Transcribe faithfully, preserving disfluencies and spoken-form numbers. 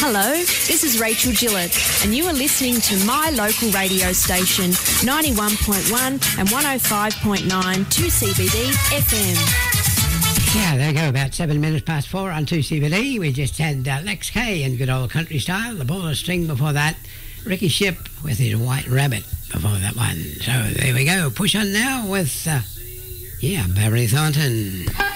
Hello, this is Rachel Gillett, and you are listening to my local radio station, ninety-one point one and one oh five point nine, two C B D F M. Yeah, there you go, about seven minutes past four on two C B D. We just had uh, Lex K in good old country style, the Ball of String before that, Ricky Ship with his White Rabbit before that one. So there we go, push on now with, uh, yeah, Barry Thornton.